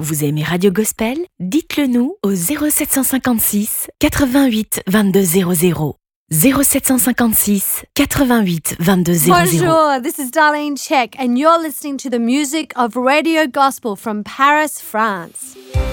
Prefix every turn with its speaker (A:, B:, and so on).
A: Vous aimez Radio Gospel? Dites-le nous au 0756 88 22 00. 0756 88 22 00.
B: Bonjour, this is Darlene Check, and you're listening to the music of Radio Gospel from Paris, France.